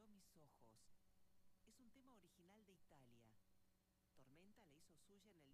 cayó mis ojos. Es un tema original de Italia. Tormenta la hizo suya en el